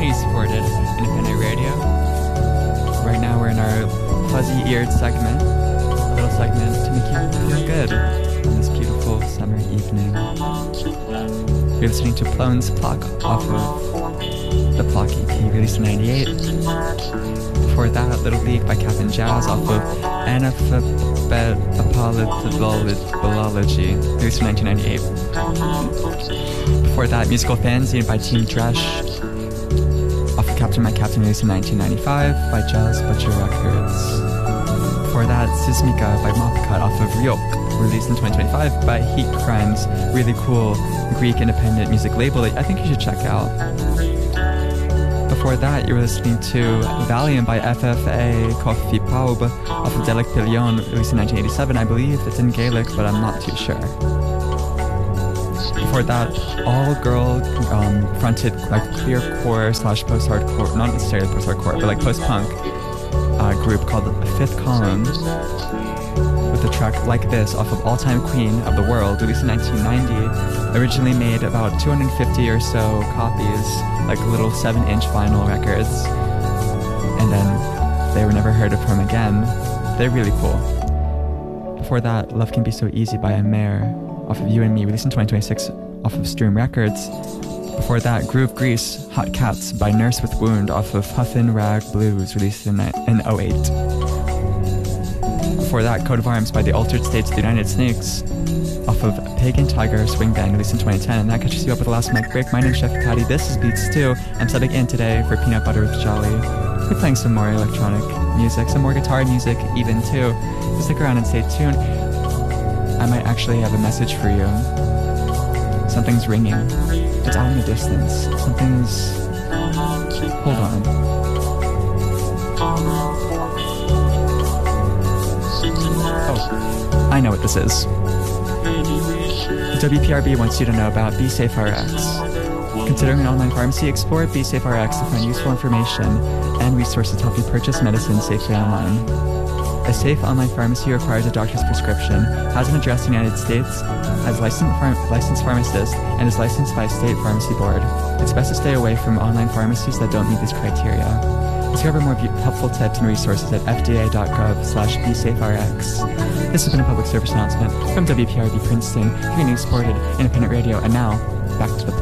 community-supported independent radio. Right now we're in our fuzzy-eared segment, a little segment to make you feel good on this beautiful summer evening. You're listening to Plone's Pluck off of the Pluck EP, released in 98. Before that, Little League by Captain Jazz off of Anaphylology, released in 1998. Before that, Musical Fanzine by Team Dresch off of Captain My Captain, released in 1995 by Jazz Butcher Records. Before that, Sismika by Mopcut off of Ryok, released in 2025 by Heat Crimes, really cool Greek independent music label that I think you should check out. Before that, you were listening to Valium by FFA Kofi Paub off of Delic Pillion, released in 1987. I believe it's in Gaelic, but I'm not too sure. Before that, all-girl fronted like clearcore / post-hardcore, not necessarily post-hardcore, but like post-punk group called Fifth Column, with the track Like This off of All Time Queen of the World, released in 1990. Originally made about 250 or so copies, like little 7-inch vinyl records, and then they were never heard of from again. They're really cool. Before that, Love Can Be So Easy by Amer off of You and Me, released in 2026 off of Stream Records. Before that, Groove Grease, Hot Cats by Nurse with Wound off of Puffin Rag Blues, released in 08. Before that, Coat of Arms by The Altered States of the United Snakes off of Pagan Tiger Swing Band, released in 2010. And that catches you up with the last mic break. My name's Chef Patty, this is Beats 2. I'm subbing in today for Peanut Butter with Jolly. We're playing some more electronic music, some more guitar music even too. So stick around and stay tuned. I might actually have a message for you. Something's ringing. It's out in the distance. Something's... Hold on. Oh, I know what this is. WPRB wants you to know about BeSafeRx. Considering an online pharmacy, explore BeSafeRx to find useful information and resources to help you purchase medicine safely online. A safe online pharmacy requires a doctor's prescription, has an address in the United States, has licensed pharmacist, and is licensed by a state pharmacy board. It's best to stay away from online pharmacies that don't meet these criteria. Discover more helpful tips and resources at fda.gov/BeSafeRx. This has been a public service announcement from WPRB Princeton, community-supported independent radio, and now, back to the